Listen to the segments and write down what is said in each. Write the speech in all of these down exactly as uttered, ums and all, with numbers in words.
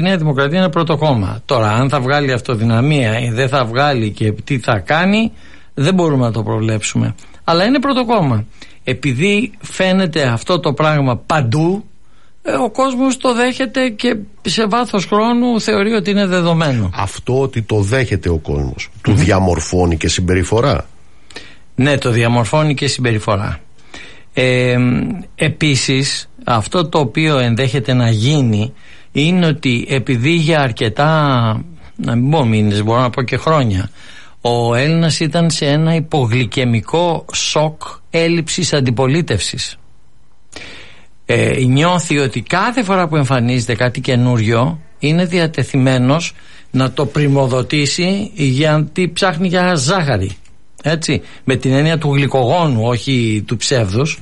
Η Νέα Δημοκρατία είναι πρώτο κόμμα. Τώρα, αν θα βγάλει αυτοδυναμία ή δεν θα βγάλει και τι θα κάνει, δεν μπορούμε να το προβλέψουμε. Αλλά είναι πρώτο κόμμα. Επειδή φαίνεται αυτό το πράγμα παντού, ο κόσμος το δέχεται και σε βάθος χρόνου θεωρεί ότι είναι δεδομένο. Αυτό ότι το δέχεται ο κόσμος, mm-hmm. του διαμορφώνει και συμπεριφορά. Ναι, το διαμορφώνει και συμπεριφορά. Ε, επίσης, αυτό το οποίο ενδέχεται να γίνει είναι ότι επειδή για αρκετά, να μην πω μήνες, μπορώ να πω και χρόνια, ο Έλληνας ήταν σε ένα υπογλυκαιμικό σοκ έλλειψης αντιπολίτευσης. Ε, νιώθει ότι κάθε φορά που εμφανίζεται κάτι καινούριο είναι διατεθειμένος να το πριμοδοτήσει, γιατί ψάχνει για ζάχαρη, έτσι, με την έννοια του γλυκογόνου, όχι του ψεύδους,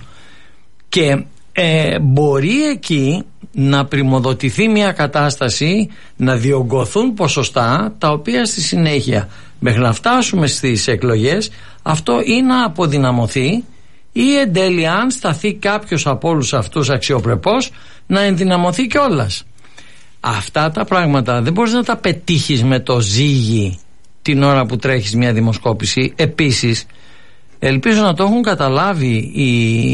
και ε, μπορεί εκεί να πριμοδοτηθεί μια κατάσταση, να διωγγωθούν ποσοστά τα οποία στη συνέχεια μέχρι να φτάσουμε στις εκλογές αυτό ή να αποδυναμωθεί ή εν τέλει, αν σταθεί κάποιος από όλους αυτούς αξιοπρεπώς, να ενδυναμωθεί κιόλας. Αυτά τα πράγματα δεν μπορείς να τα πετύχεις με το ζύγι την ώρα που τρέχεις μια δημοσκόπηση. Επίσης, ελπίζω να το έχουν καταλάβει οι,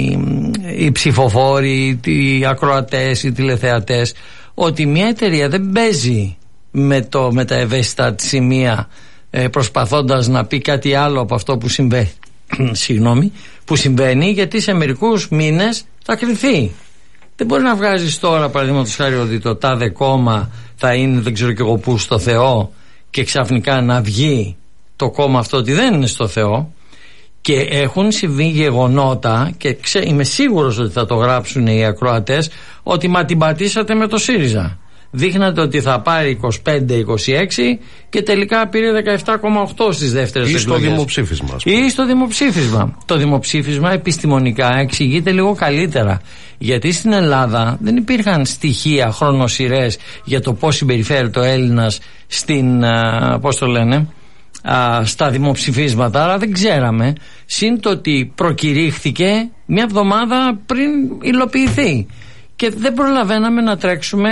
οι ψηφοφόροι, οι ακροατές, οι τηλεθεατές, ότι μια εταιρεία δεν παίζει με, το, με τα ευαίσθητα σημεία, ε, προσπαθώντας να πει κάτι άλλο από αυτό που συμβαίνει. Συγγνώμη, που συμβαίνει, γιατί σε μερικούς μήνες θα κρυφθεί. Δεν μπορεί να βγάζεις τώρα, παραδείγματος χάρη, ότι το τάδε κόμμα θα είναι δεν ξέρω κι εγώ πού στο Θεό, και ξαφνικά να βγει το κόμμα αυτό ότι δεν είναι στο Θεό. Και έχουν συμβεί γεγονότα, και ξέ, είμαι σίγουρος ότι θα το γράψουν οι ακροατές, ότι μα την πατήσατε με το ΣΥΡΙΖΑ. Δείχνατε ότι θα πάρει είκοσι πέντε είκοσι έξι και τελικά πήρε δεκαεπτά κόμμα οκτώ στις δεύτερες εκλογές. Ή στο δημοψήφισμα. Ή στο δημοψήφισμα. Το δημοψήφισμα επιστημονικά εξηγείται λίγο καλύτερα. Γιατί στην Ελλάδα δεν υπήρχαν στοιχεία, χρονοσυρές για το πώς συμπεριφέρεται ο Έλληνας στην, α, πώς το λένε, α, στα δημοψηφίσματα, άρα δεν ξέραμε. Συν το ότι προκηρύχθηκε μια εβδομάδα πριν υλοποιηθεί. Και δεν προλαβαίναμε να τρέξουμε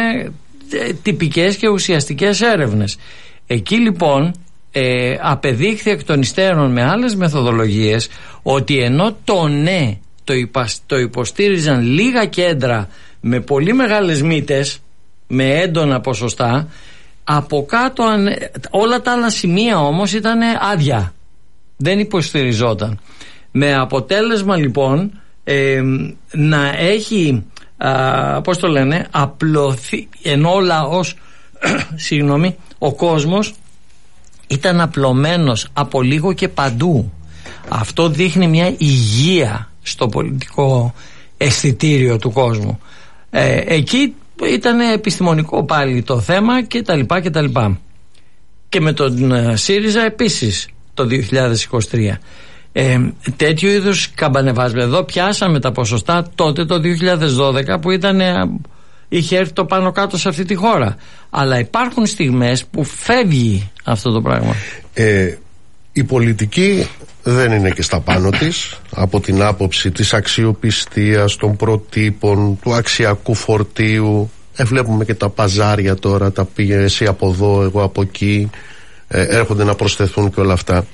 τυπικές και ουσιαστικές έρευνες. Εκεί λοιπόν ε, απεδείχθη εκ των υστέρων με άλλες μεθοδολογίες ότι ενώ το ναι το, υπα, το υποστήριζαν λίγα κέντρα με πολύ μεγάλες μύτες, με έντονα ποσοστά, από κάτω όλα τα άλλα σημεία όμως ήταν άδεια, δεν υποστηριζόταν, με αποτέλεσμα λοιπόν ε, να έχει Uh, πώς το λένε, απλωθεί, ενώ ο λαός συγγνώμη, ο κόσμος ήταν απλωμένος από λίγο και παντού. Αυτό δείχνει μια υγεία στο πολιτικό αισθητήριο του κόσμου. ε, εκεί ήταν επιστημονικό πάλι το θέμα και τα λοιπά και τα λοιπά. Και με τον uh, ΣΥΡΙΖΑ επίσης το δύο χιλιάδες είκοσι τρία. Ε, τέτοιου είδους καμπανεβάσματα. Εδώ πιάσαμε τα ποσοστά τότε το δύο χιλιάδες δώδεκα που ήταν, είχε έρθει το πάνω κάτω σε αυτή τη χώρα. Αλλά υπάρχουν στιγμές που φεύγει αυτό το πράγμα. Ε, η πολιτική δεν είναι και στα πάνω της, από την άποψη της αξιοπιστίας, των προτύπων, του αξιακού φορτίου. Ε, βλέπουμε και τα παζάρια τώρα, τα πήγε εσύ από εδώ, εγώ από εκεί, ε, έρχονται να προσθεθούν και όλα αυτά.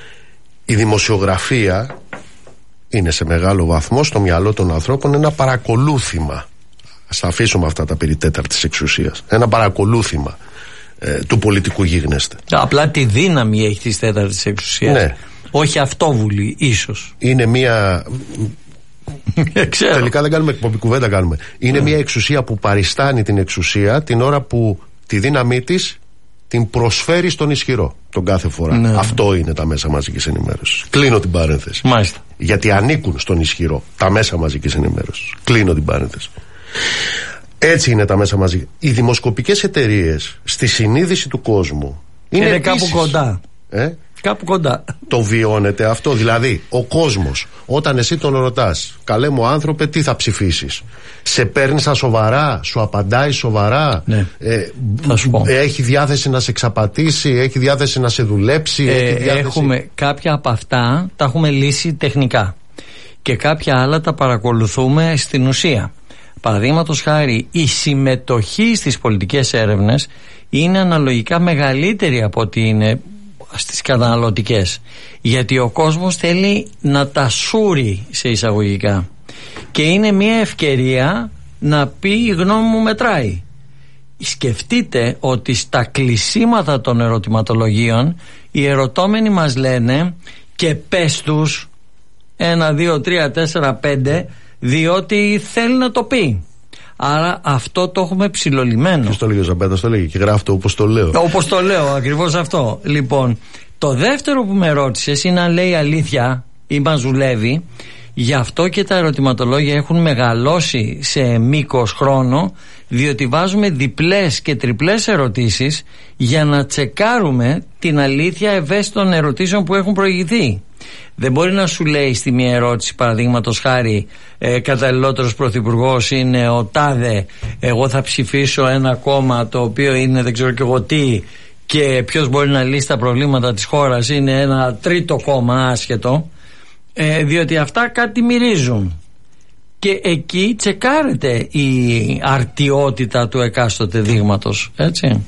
Η δημοσιογραφία είναι σε μεγάλο βαθμό στο μυαλό των ανθρώπων ένα παρακολούθημα. Ας τα αφήσουμε αυτά τα περί τέταρτης εξουσίας. Ένα παρακολούθημα ε, του πολιτικού γίγνεσθε. Απλά τη δύναμη έχει της τέταρτης εξουσίας. Ναι. Όχι αυτόβουλη ίσως. Είναι μια... Τελικά δεν κάνουμε εκπομπή, κουβέντα κάνουμε. Είναι mm. μια εξουσία που παριστάνει την εξουσία την ώρα που τη δύναμή της την προσφέρει στον ισχυρό τον κάθε φορά. Ναι. Αυτό είναι τα μέσα μαζικής ενημέρωσης. Κλείνω την παρένθεση. Μάλιστα. Γιατί ανήκουν στον ισχυρό τα μέσα μαζικής ενημέρωσης. Κλείνω την παρένθεση. Έτσι είναι τα μέσα μαζικής. Οι δημοσκοπικές εταιρείες στη συνείδηση του κόσμου είναι, είναι κάπου κοντά. Ε? Κάπου κοντά. Το βιώνεται αυτό. Δηλαδή, ο κόσμος, όταν εσύ τον ρωτάς, καλέ μου άνθρωπε, τι θα ψηφίσεις, σε παίρνει στα σοβαρά, σου απαντάει σοβαρά, ναι. ε, θα σου πω. Έχει διάθεση να σε εξαπατήσει, έχει διάθεση να σε δουλέψει. Ε, έχει διάθεση... Έχουμε κάποια από αυτά, τα έχουμε λύσει τεχνικά. Και κάποια άλλα τα παρακολουθούμε στην ουσία. παραδείγματος χάρη η συμμετοχή στις πολιτικές έρευνες είναι αναλογικά μεγαλύτερη από ότι είναι στις καταναλωτικές, γιατί ο κόσμος θέλει να τα σούρει σε εισαγωγικά και είναι μια ευκαιρία να πει η γνώμη μου μετράει. Σκεφτείτε ότι στα κλεισίματα των ερωτηματολογίων οι ερωτώμενοι μας λένε και πες τους ένα, δύο, τρία, τέσσερα, πέντε, διότι θέλει να το πει. Άρα αυτό το έχουμε ψιλολυμμένο. Ποιος το λέγει ο Ζαμπέτας, το λέγει και γράφει το όπως το λέω. Όπως το λέω, ακριβώς αυτό. Λοιπόν, το δεύτερο που με ρώτησες είναι αν λέει αλήθεια ή μας δουλεύει. Γι' αυτό και τα ερωτηματολόγια έχουν μεγαλώσει σε μήκος χρόνο, διότι βάζουμε διπλές και τριπλές ερωτήσεις για να τσεκάρουμε την αλήθεια ευαίσθητων ερωτήσεων που έχουν προηγηθεί. Δεν μπορεί να σου λέει στη μία ερώτηση, παραδείγματος χάρη, ε, καταλληλότερος πρωθυπουργός είναι ο τάδε, εγώ θα ψηφίσω ένα κόμμα το οποίο είναι δεν ξέρω και εγώ τι, και ποιος μπορεί να λύσει τα προβλήματα της χώρας είναι ένα τρίτο κόμμα άσχετο, ε, διότι αυτά κάτι μυρίζουν. Και εκεί τσεκάρεται η αρτιότητα του εκάστοτε δείγματος, έτσι.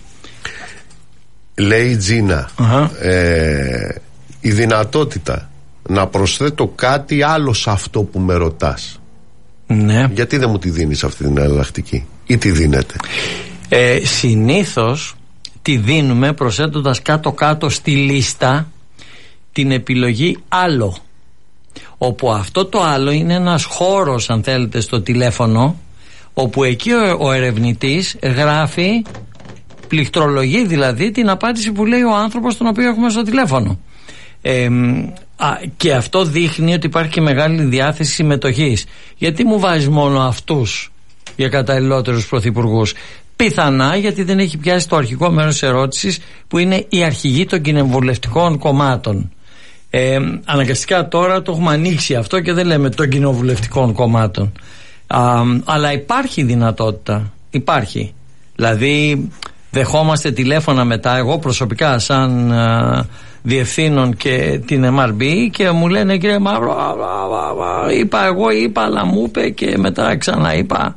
Λέει η Τζίνα, uh-huh. ε, η δυνατότητα να προσθέτω κάτι άλλο σε αυτό που με ρωτάς. Ναι. Γιατί δεν μου τη δίνεις αυτή την εναλλακτική ή τη δίνετε? Ε, συνήθως τη δίνουμε προσθέτοντας κάτω-κάτω στη λίστα την επιλογή άλλο, όπου αυτό το άλλο είναι ένας χώρος, αν θέλετε, στο τηλέφωνο, όπου εκεί ο, ο ερευνητής γράφει, πληκτρολογεί δηλαδή την απάντηση που λέει ο άνθρωπος τον οποίο έχουμε στο τηλέφωνο. Ε, α, και αυτό δείχνει ότι υπάρχει και μεγάλη διάθεση συμμετοχής. Γιατί μου βάζεις μόνο αυτούς για καταλληλότερους πρωθυπουργούς? Πιθανά γιατί δεν έχει πιάσει το αρχικό μέρος της ερώτησης, που είναι οι αρχηγοί των κοινοβουλευτικών κομμάτων. Ε, αναγκαστικά τώρα το έχουμε ανοίξει αυτό και δεν λέμε των κοινοβουλευτικών κομμάτων. Α, αλλά υπάρχει δυνατότητα. Υπάρχει. Δηλαδή δεχόμαστε τηλέφωνα μετά, εγώ προσωπικά σαν α, διευθύνων και την εμ αρ μπι, και μου λένε κύριε Μαύρο, είπα εγώ, είπα, αλλά μου είπε και μετά ξανά είπα.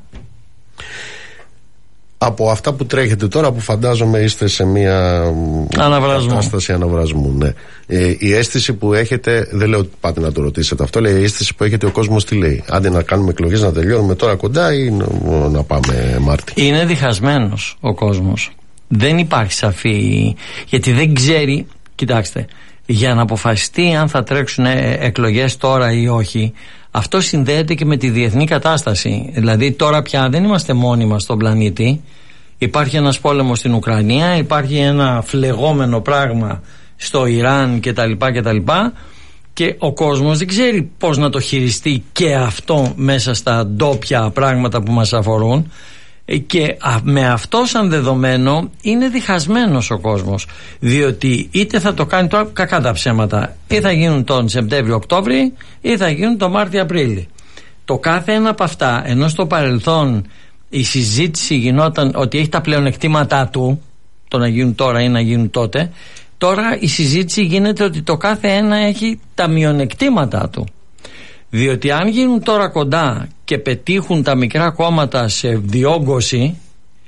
Από αυτά που τρέχετε τώρα, που φαντάζομαι είστε σε μια αναβρασμού. κατάσταση αναβρασμού, ναι. Ε, η αίσθηση που έχετε, δεν λέω ότι πάτε να το ρωτήσετε αυτό, λέει η αίσθηση που έχετε ο κόσμος τι λέει? Άντε να κάνουμε εκλογές, να τελειώνουμε τώρα κοντά ή να, να πάμε Μάρτι? Είναι διχασμένος ο κόσμος. Δεν υπάρχει σαφή, γιατί δεν ξέρει. Κοιτάξτε, για να αποφασιστεί αν θα τρέξουν εκλογές τώρα ή όχι, αυτό συνδέεται και με τη διεθνή κατάσταση. Δηλαδή τώρα πια δεν είμαστε μόνοι μας στον πλανήτη. Υπάρχει ένας πόλεμος στην Ουκρανία, υπάρχει ένα φλεγόμενο πράγμα στο Ιράν κτλ. κτλ. Και ο κόσμος δεν ξέρει πώς να το χειριστεί και αυτό μέσα στα ντόπια πράγματα που μας αφορούν. Και με αυτό σαν δεδομένο είναι διχασμένος ο κόσμος, διότι είτε θα το κάνει τώρα, κακά τα ψέματα, ή θα γίνουν τον Σεπτέμβριο-Οκτώβρη ή θα γίνουν τον Μάρτιο-Απρίλη. Το κάθε ένα από αυτά, ενώ στο παρελθόν η συζήτηση γινόταν ότι έχει τα πλεονεκτήματά του, το να γίνουν τώρα ή να γίνουν τότε, τώρα η συζήτηση γίνεται ότι το κάθε ένα έχει τα μειονεκτήματά του. Διότι αν γίνουν τώρα κοντά και πετύχουν τα μικρά κόμματα σε διόγκωση,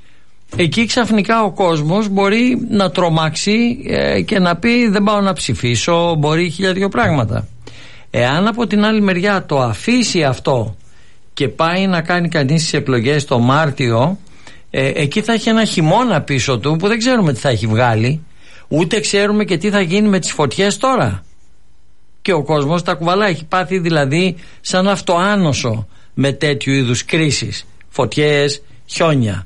εκεί ξαφνικά ο κόσμος μπορεί να τρομάξει ε, και να πει δεν πάω να ψηφίσω, μπορεί χίλια δυο πράγματα. Εάν από την άλλη μεριά το αφήσει αυτό και πάει να κάνει κανείς τις εκλογές το Μάρτιο, ε, εκεί θα έχει ένα χειμώνα πίσω του που δεν ξέρουμε τι θα έχει βγάλει, ούτε ξέρουμε και τι θα γίνει με τις φωτιές τώρα. Και ο κόσμος τα κουβαλάει, έχει πάθει δηλαδή σαν αυτοάνωσο με τέτοιου είδους κρίσεις, φωτιές, χιόνια,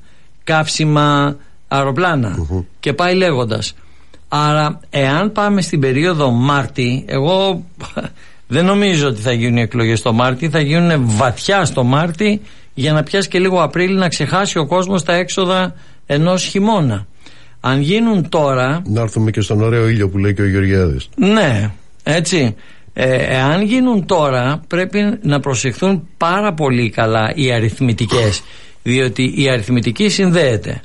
κάψιμα, αεροπλάνα mm-hmm. και πάει λέγοντας. Άρα εάν πάμε στην περίοδο Μάρτη, εγώ δεν νομίζω ότι θα γίνουν οι εκλογές το Μάρτη, θα γίνουν βαθιά στο Μάρτη για να πιάσει και λίγο Απρίλη, να ξεχάσει ο κόσμος τα έξοδα ενός χειμώνα. Αν γίνουν τώρα, να έρθουμε και στον ωραίο ήλιο που λέει και ο Γεωργιάδης. Ναι, έτσι. Ε, εάν γίνουν τώρα, πρέπει να προσεχθούν πάρα πολύ καλά οι αριθμητικές, διότι η αριθμητική συνδέεται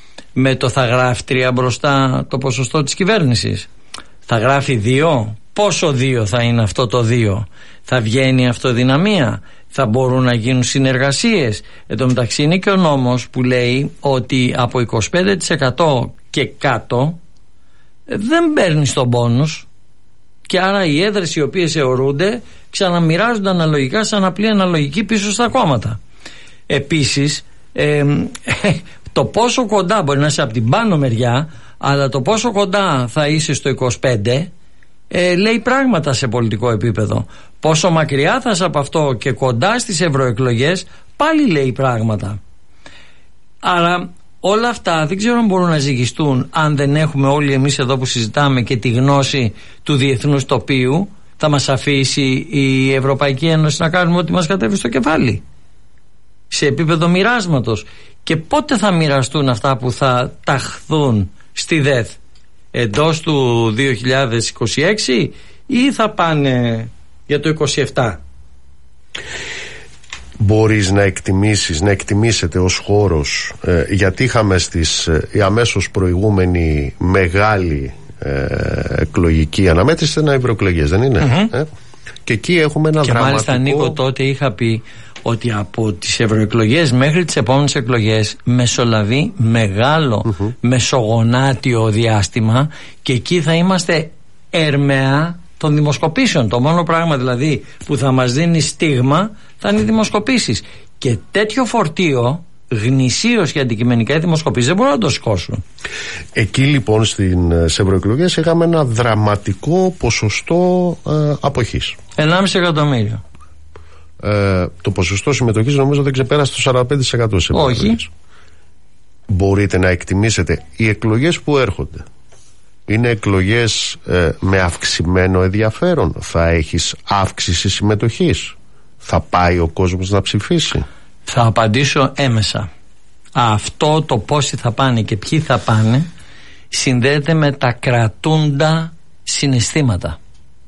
με το θα γράφει τρία μπροστά το ποσοστό της κυβέρνησης, θα γράφει δύο, πόσο δύο θα είναι αυτό το δύο, θα βγαίνει αυτοδυναμία, Θα μπορούν να γίνουν συνεργασίες. Εν τω μεταξύ είναι και ο νόμος που λέει ότι από είκοσι πέντε τοις εκατό και κάτω δεν παίρνεις τον πόνους, και άρα οι έδρες οι οποίες αιωρούνται ξαναμοιράζονται αναλογικά σαν απλή αναλογική πίσω στα κόμματα. Επίσης ε, το πόσο κοντά μπορεί να είσαι από την πάνω μεριά, αλλά το πόσο κοντά θα είσαι στο είκοσι πέντε ε, λέει πράγματα σε πολιτικό επίπεδο. Πόσο μακριά θα είσαι από αυτό και κοντά στις ευρωεκλογές πάλι λέει πράγματα. Άρα όλα αυτά δεν ξέρω αν μπορούν να ζυγιστούν αν δεν έχουμε όλοι εμείς εδώ που συζητάμε και τη γνώση του διεθνούς τοπίου. Θα μας αφήσει η Ευρωπαϊκή Ένωση να κάνουμε ό,τι μας κατέβει στο κεφάλι σε επίπεδο μοιράσματος? Και πότε θα μοιραστούν αυτά που θα ταχθούν στη ΔΕΘ? Εντός του δύο χιλιάδες είκοσι έξι ή θα πάνε για το είκοσι επτά? Μπορείς να εκτιμήσεις, να εκτιμήσετε ως χώρος, ε, γιατί είχαμε στις ε, η αμέσως προηγούμενη μεγάλη ε, εκλογική αναμέτρηση ήταν ευρωεκλογές, δεν είναι? Mm-hmm. Ε? Και εκεί έχουμε ένα και δραματικό... Και μάλιστα, Νίκο, τότε είχα πει ότι από τις ευρωεκλογές μέχρι τις επόμενες εκλογές μεσολαβεί μεγάλο mm-hmm. μεσογονάτιο διάστημα, και εκεί θα είμαστε έρμεα των δημοσκοπήσεων. Το μόνο πράγμα δηλαδή που θα μας δίνει στίγμα θα είναι οι δημοσκοπήσεις. Και τέτοιο φορτίο γνησίως και αντικειμενικά οι δημοσκοπήσεις δεν μπορούν να το σηκώσουν. Εκεί λοιπόν στις ευρωεκλογές είχαμε ένα δραματικό ποσοστό ε, αποχής. ενάμιση εκατομμύριο. Ε, το ποσοστό συμμετοχής νομίζω δεν ξεπέρασε το σαράντα πέντε τοις εκατό σε όχι. Μπορείτε να εκτιμήσετε οι εκλογές που έρχονται είναι εκλογές ε, με αυξημένο ενδιαφέρον? Θα έχεις αύξηση συμμετοχής? Θα πάει ο κόσμος να ψηφίσει? Θα απαντήσω έμεσα. Αυτό το πόσοι θα πάνε και ποιοι θα πάνε συνδέεται με τα κρατούντα συναισθήματα.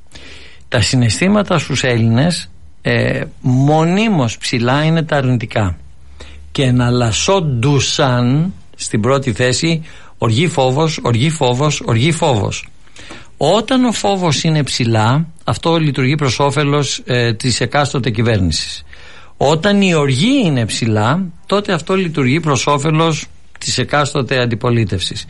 Τα συναισθήματα στους Έλληνες ε, μονίμως ψηλά είναι τα αρνητικά, και εναλλασσόντουσαν στην πρώτη θέση οργή φόβος, οργή φόβος, οργή φόβος. Όταν ο φόβος είναι ψηλά, αυτό λειτουργεί προς όφελος ε, της εκάστοτε κυβέρνησης. Όταν η οργή είναι ψηλά, τότε αυτό λειτουργεί προς όφελος της εκάστοτε αντιπολίτευσης.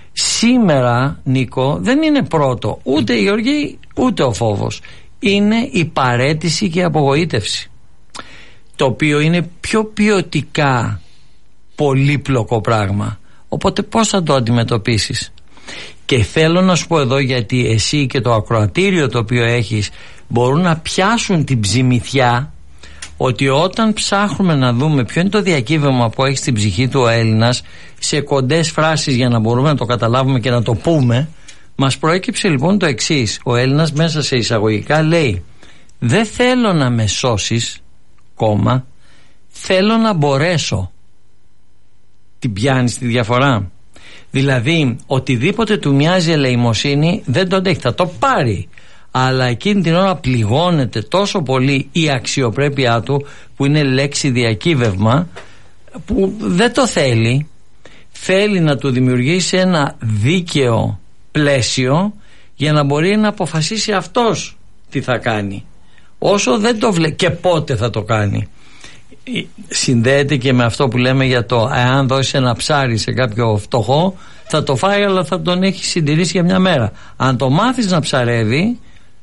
Σήμερα, Νίκο, δεν είναι πρώτο ούτε η οργή ούτε ο φόβος. Είναι η παραίτηση και η απογοήτευση, το οποίο είναι πιο ποιοτικά πολύπλοκο πράγμα. Οπότε πώς θα το αντιμετωπίσεις? Και θέλω να σου πω εδώ, γιατί εσύ και το ακροατήριο το οποίο έχεις μπορούν να πιάσουν την ψημιθιά, ότι όταν ψάχνουμε να δούμε ποιο είναι το διακύβευμα που έχει στην ψυχή του ο Έλληνας σε κοντές φράσεις για να μπορούμε να το καταλάβουμε και να το πούμε, μας προέκυψε λοιπόν το εξής. Ο Έλληνας μέσα σε εισαγωγικά λέει: δεν θέλω να με σώσεις, κόμμα, θέλω να μπορέσω. Την πιάνεις τη διαφορά? Δηλαδή οτιδήποτε του μοιάζει ελεημοσύνη δεν τον έχει, θα το πάρει, αλλά εκείνη την ώρα πληγώνεται τόσο πολύ η αξιοπρέπειά του, που είναι λέξη διακύβευμα, που δεν το θέλει. Θέλει να του δημιουργήσει ένα δίκαιο πλαίσιο για να μπορεί να αποφασίσει αυτός τι θα κάνει, όσο δεν το βλέπει και πότε θα το κάνει. Συνδέεται και με αυτό που λέμε για το εάν δώσει ένα ψάρι σε κάποιο φτωχό, θα το φάει, αλλά θα τον έχει συντηρήσει για μια μέρα. Αν το μάθεις να ψαρεύει,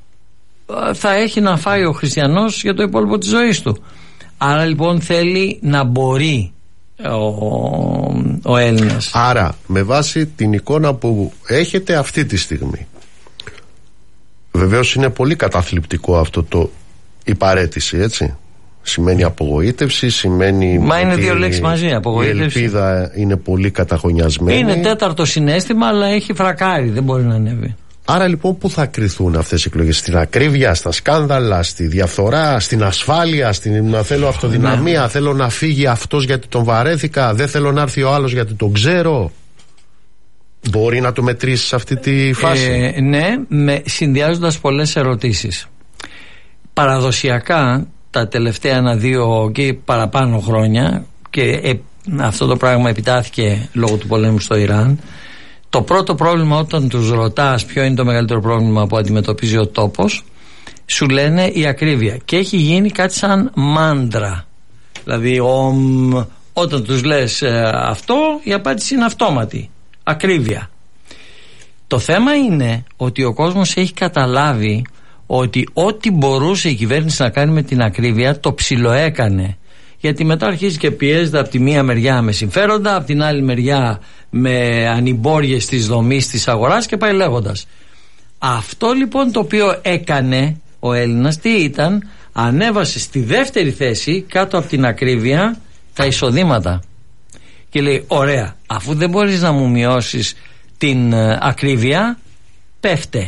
θα έχει να φάει ο χριστιανός για το υπόλοιπο της ζωής του. Άρα λοιπόν θέλει να μπορεί ο, ο Έλληνας. Άρα με βάση την εικόνα που έχετε αυτή τη στιγμή, βεβαίως είναι πολύ καταθλιπτικό αυτό το η παραίτηση, έτσι. Σημαίνει απογοήτευση, σημαίνει. Μα είναι δύο λέξεις μαζί, απογοήτευση. Η ελπίδα είναι πολύ καταχωνιασμένη. Είναι τέταρτο συναίσθημα, αλλά έχει φρακάρει, δεν μπορεί να ανέβει. Άρα λοιπόν πού θα κριθούν αυτές οι εκλογές? Στην ακρίβεια, στα σκάνδαλα, στη διαφθορά, στην ασφάλεια, στην να θέλω αυτοδυναμία, ναι. Θέλω να φύγει αυτός γιατί τον βαρέθηκα, δεν θέλω να έρθει ο άλλος γιατί τον ξέρω. Μπορεί να το μετρήσεις σε αυτή τη φάση? Ε, ναι, με, συνδυάζοντας πολλές ερωτήσεις. Παραδοσιακά τα τελευταία ένα, δύο και παραπάνω χρόνια, και ε, αυτό το πράγμα επιτάθηκε λόγω του πολέμου στο Ιράν, το πρώτο πρόβλημα όταν τους ρωτάς ποιο είναι το μεγαλύτερο πρόβλημα που αντιμετωπίζει ο τόπος, σου λένε η ακρίβεια και έχει γίνει κάτι σαν μάντρα. Δηλαδή ομ, όταν τους λες ε, αυτό, η απάντηση είναι αυτόματη. Ακρίβεια. Το θέμα είναι ότι ο κόσμος έχει καταλάβει ότι ό,τι μπορούσε η κυβέρνηση να κάνει με την ακρίβεια το ψιλοέκανε. Γιατί μετά αρχίζει και πιέζεται από τη μία μεριά με συμφέροντα, από την άλλη μεριά με ανυμπόριες της δομής της αγοράς και πάει λέγοντας. Αυτό λοιπόν το οποίο έκανε ο Έλληνας τι ήταν? Ανέβασε στη δεύτερη θέση κάτω από την ακρίβεια τα εισοδήματα. Και λέει ωραία, αφού δεν μπορείς να μου μειώσεις την ε, ακρίβεια, πέφτε.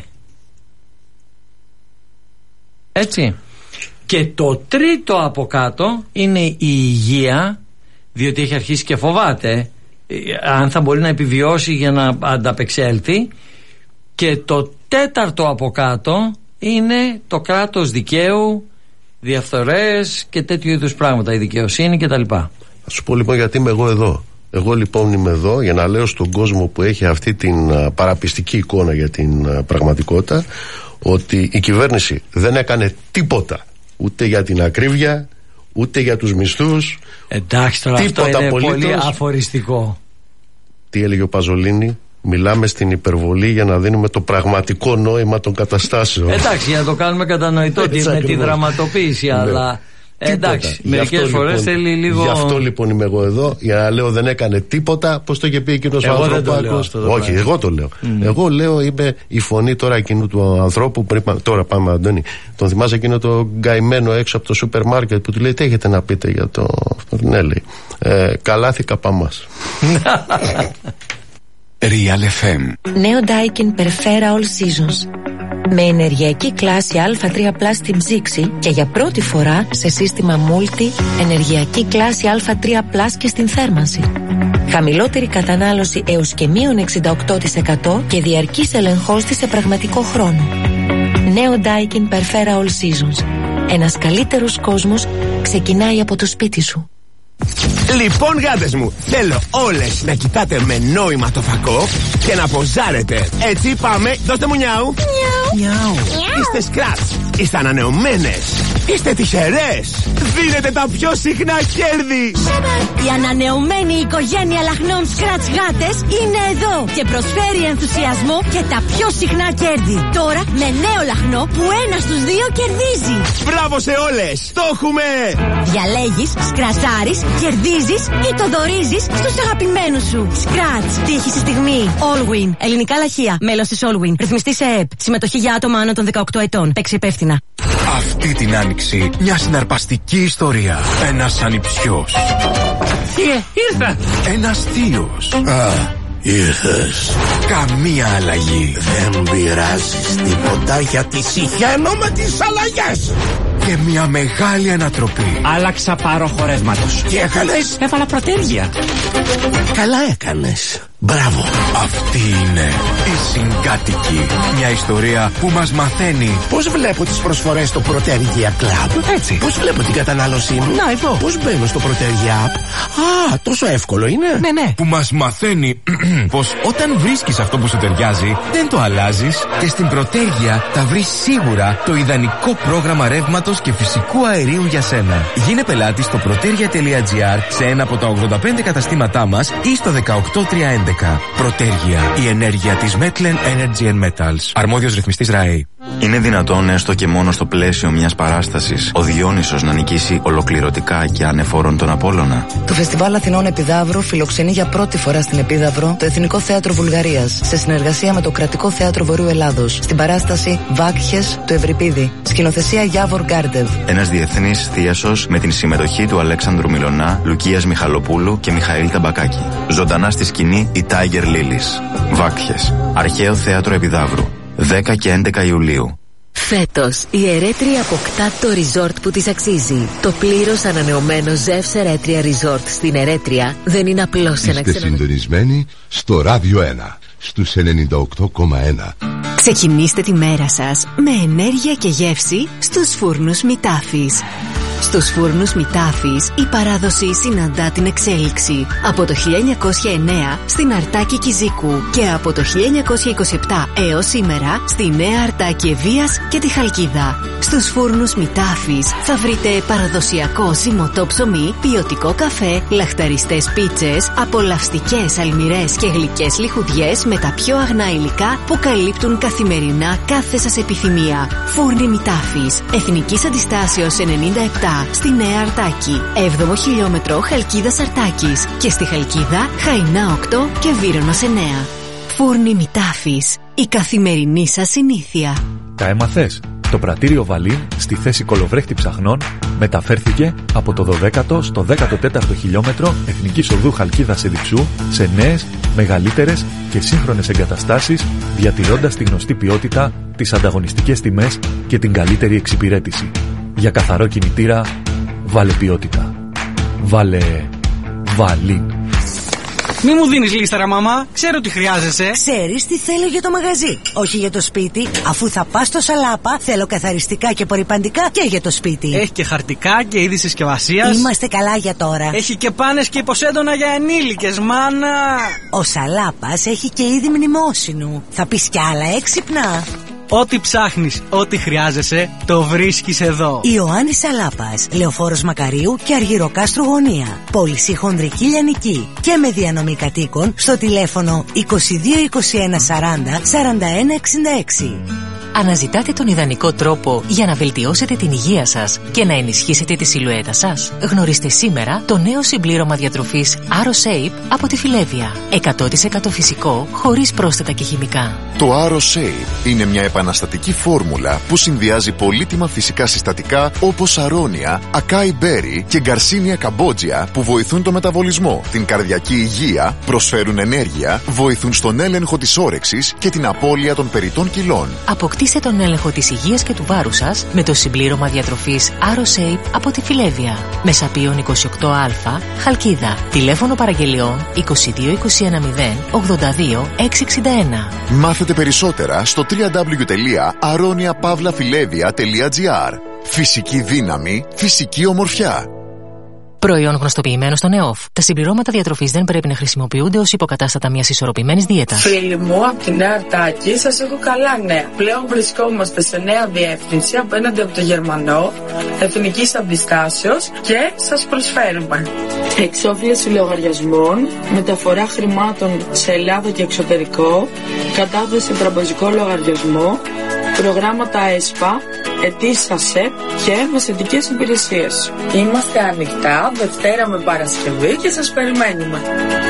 Έτσι. Και το τρίτο από κάτω είναι η υγεία, διότι έχει αρχίσει και φοβάται αν θα μπορεί να επιβιώσει για να ανταπεξέλθει. Και το τέταρτο από κάτω είναι το κράτος δικαίου, διαφθορές και τέτοιου είδους πράγματα, η δικαιοσύνη κτλ. Θα σου πω λοιπόν γιατί είμαι εγώ εδώ. Εγώ λοιπόν είμαι εδώ για να λέω στον κόσμο που έχει αυτή την α, παραπιστική εικόνα για την α, πραγματικότητα ότι η κυβέρνηση δεν έκανε τίποτα ούτε για την ακρίβεια ούτε για τους μισθούς. Εντάξει τώρα, αυτό είναι απολύτως. Πολύ αφοριστικό. Τι έλεγε ο Παζολίνη? Μιλάμε στην υπερβολή για να δίνουμε το πραγματικό νόημα των καταστάσεων. Εντάξει, για να το κάνουμε κατανοητό και με τη δραματοποίηση, αλλά εντάξει, μερικές φορές λοιπόν, θέλει λίγο. Γι' αυτό λοιπόν είμαι εγώ εδώ, για να λέω δεν έκανε τίποτα. Πώς το είχε πει εκείνος ο Ανθρωπάκος? Όχι, εγώ το λέω. Mm. Εγώ λέω είμαι η φωνή τώρα εκείνου του ανθρώπου. Πριν, τώρα πάμε, Αντώνη. Τον θυμάσαι εκείνο το γκαημένο έξω από το σούπερ μάρκετ που του λέει τι έχετε να πείτε για το. Ναι, λέει. Ε, καλάθηκα παμάς. Real εφ εμ. Νέο Daikin Perfera All Seasons. Με ενεργειακή κλάση Α τρία πλας στην ψήξη και για πρώτη φορά σε σύστημα Multi ενεργειακή κλάση Α τρία πλας και στην θέρμανση. Χαμηλότερη κατανάλωση έως και μείον εξήντα οκτώ τοις εκατό και διαρκής ελεγχός της σε πραγματικό χρόνο. Νέο Daikin Perfera All Seasons. Ένας καλύτερος κόσμος ξεκινάει από το σπίτι σου. Λοιπόν γάτες μου, θέλω όλες να κοιτάτε με νόημα το φακό και να ποζάρετε. Έτσι πάμε, δώστε μου νιάου. Νιάου. Είστε σκράτς, είστε ανανεωμένες, είστε τυχερές. Δίνετε τα πιο συχνά κέρδη. Η ανανεωμένη οικογένεια λαχνών σκράτς γάτες είναι εδώ και προσφέρει ενθουσιασμό και τα πιο συχνά κέρδη. Τώρα με νέο λαχνό που ένα στους δύο κερδίζει. Μπράβο σε όλες, το έχουμε. Διαλέγεις, σκρατσάρεις, κερδίζεις ή το δωρίζεις στους αγαπημένους σου. Scratch. Τύχη στη στιγμή. Allwin. Ελληνικά λαχεία. Μέλος της Allwin. Ρυθμιστή σε ΕΕΠ. Συμμετοχή για άτομα άνω των δεκαοκτώ ετών. Παίξει υπεύθυνα. Αυτή την άνοιξη μια συναρπαστική ιστορία. Ένας ανιψιός. Ε, ήρθα. Ένας θείος. Α, ήρθες. Καμία αλλαγή. Δεν πειράζεις τίποτα γιατί συχαίνω με τις αλλαγές. Και μια μεγάλη ανατροπή. Άλλαξα πάροχο ρεύματος. Τι έκανες? Έβαλα προτέρια. Καλά έκανες. Μπράβο. Αυτή είναι η Συγκάτοικη. Μια ιστορία που μας μαθαίνει πώς βλέπω τις προσφορές στο Protergia Club. Έτσι. Πώς βλέπω την κατανάλωσή μου. Να, εδώ. Πώς μπαίνω στο Protergia App. Α, τόσο εύκολο είναι. Ναι, ναι. Που μας μαθαίνει πως όταν βρίσκεις αυτό που σου ταιριάζει, δεν το αλλάζεις και στην Protergia θα βρεις σίγουρα το ιδανικό πρόγραμμα ρεύματος και φυσικού αερίου για σένα. Γίνε πελάτη στο protergia τελεία gr σε ένα από τα ογδόντα πέντε καταστήματά μας ή στο δεκαοκτώ τριακόσια έντεκα. Protergia, η ενέργεια της Metlen Energy and Metals. Αρμόδιος ρυθμιστής ΡΑΕ. Είναι δυνατόν έστω και μόνο στο πλαίσιο μιας παράστασης ο Διόνυσος να νικήσει ολοκληρωτικά και ανεφόρον τον Απόλλωνα? Το Φεστιβάλ Αθηνών Επιδαύρου φιλοξενεί για πρώτη φορά στην Επίδαυρο το Εθνικό Θέατρο Βουλγαρίας σε συνεργασία με το Κρατικό Θέατρο Βορείου Ελλάδος στην παράσταση Βάκχες του Ευρυπίδη. Σκηνοθεσία Γιάβορ Γκάρντεβ. Ένας διεθνής θίασος με την συμμετοχή του Αλέξανδρου Μιλωνά, Λουκίας Μιχαλοπούλου και Μιχαήλ Ταμπακάκη. Ζωντανά στη σκηνή η Tiger Lilies. Βάκχες. Αρχαίο Θέατρο Επιδαύρου. δέκα και έντεκα Ιουλίου. Φέτος η Ερέτρια αποκτά το resort που της αξίζει. Το πλήρως ανανεωμένο Ζεύς Ερέτρια Resort στην Ερέτρια δεν είναι απλώς ένα ξενοδοχείο. Είστε συντονισμένοι στο Ράδιο ένα, στους ενενήντα οκτώ κόμμα ένα. Ξεκινήστε τη μέρα σας με ενέργεια και γεύση στους φούρνους Μητάφης. Στους φούρνους Μητάφης η παράδοση συναντά την εξέλιξη. Από το χίλια εννιακόσια εννέα στην Αρτάκη Κιζίκου και από το χίλια εννιακόσια είκοσι επτά έως σήμερα στη Νέα Αρτάκη Ευβοίας και τη Χαλκίδα. Στους φούρνους Μητάφης θα βρείτε παραδοσιακό ζυμωτό ψωμί, ποιοτικό καφέ, λαχταριστές πίτσες, απολαυστικές αλμυρές και γλυκές λιχουδιές με τα πιο αγνά υλικά που καλύπτουν καθημερινά κάθε σας επιθυμία. Φούρνοι Μητάφης, Εθνικής Αντιστάσεως ενενήντα επτά στη Νέα Αρτάκη, έβδομο χιλιόμετρο Χαλκίδας Αρτάκης και στη Χαλκίδα Χαϊνά οκτώ και Βύρωνος εννέα. Φούρνοι Μητάφης, η καθημερινή σας συνήθεια. Τα έμαθες? Το πρατήριο Βαλίν στη θέση κολοβρέχτη ψαχνών μεταφέρθηκε από το δωδέκατο στο δέκατο τέταρτο χιλιόμετρο Εθνικής Οδού Χαλκίδας Εδιψού σε νέες, μεγαλύτερες και σύγχρονες εγκαταστάσεις, διατηρώντας τη γνωστή ποιότητα, τις ανταγωνιστικές τιμές και την καλύτερη εξυπηρέτηση. Για καθαρό κινητήρα, βάλε ποιότητα. Βάλε Βαλίν. Μη μου δίνεις λίστα, ρε μαμά. Ξέρω τι χρειάζεσαι. Ξέρεις τι θέλω για το μαγαζί, όχι για το σπίτι. Αφού θα πας στο Σαλάπα, θέλω καθαριστικά και απορρυπαντικά και για το σπίτι. Έχει και χαρτικά και είδη συσκευασίας. Είμαστε καλά για τώρα. Έχει και πάνες και υποσέντονα για ενήλικες, μάνα. Ο Σαλάπας έχει και είδη μνημόσυνου. Θα πεις κι άλλα έξυπνα. Ό,τι ψάχνεις, ό,τι χρειάζεσαι, το βρίσκεις εδώ. Ιωάννης Σαλάπας, Λεωφόρος Μακαρίου και Αργυροκάστρου Γωνία. Πώληση χονδρική λιανική και με διανομή κατοίκων στο τηλέφωνο είκοσι δύο είκοσι ένα σαράντα σαράντα ένα εξήντα έξι. Αναζητάτε τον ιδανικό τρόπο για να βελτιώσετε την υγεία σας και να ενισχύσετε τη σιλουέτα σας? Γνωρίστε σήμερα το νέο συμπλήρωμα διατροφής AroShape από τη Φιλέβια. εκατό τοις εκατό φυσικό, χωρίς πρόσθετα και χημικά. Το AroShape είναι μια επαναστατική φόρμουλα που συνδυάζει πολύτιμα φυσικά συστατικά όπως αρώνια, ακάι μπέρι και γκαρσίνια καμπότζια που βοηθούν το μεταβολισμό, την καρδιακή υγεία, προσφέρουν ενέργεια, βοηθούν στον έλεγχο της όρεξης και την απώλεια των περιττών κιλών. Αποκτήστε τον έλεγχο της υγείας και του βάρους σας με το συμπλήρωμα διατροφής AroShape από τη Φιλέβια. Μεσαπίων είκοσι οκτώ α, Χαλκίδα. Τηλέφωνο παραγγελιών είκοσι δύο είκοσι ένα μηδέν ογδόντα δύο εξακόσια εξήντα ένα. Μάθετε περισσότερα στο double-u double-u double-u τελεία aronia pavla filevia τελεία gr. Φυσική δύναμη, φυσική ομορφιά. Προϊόν γνωστοποιημένο στον ΕΟΦ. Τα συμπληρώματα διατροφής δεν πρέπει να χρησιμοποιούνται ως υποκατάστατα μιας ισορροπημένης δίαιτας. Φίλοι μου, από τη Νέα Αρτάκη, σας έχω καλά νέα. Πλέον βρισκόμαστε σε νέα διεύθυνση απέναντι από το Γερμανό, Εθνικής Αντιστάσεως και σας προσφέρουμε εξόφληση λογαριασμών, μεταφορά χρημάτων σε Ελλάδα και εξωτερικό, κατάθεση σε τραπεζικό λογαριασμό, προγράμματα ΕΣΠΑ, ετήσια ΑΣΕΠ και μεσαιτικές υπηρεσίες. Είμαστε ανοιχτά Δευτέρα με Παρασκευή και σας περιμένουμε.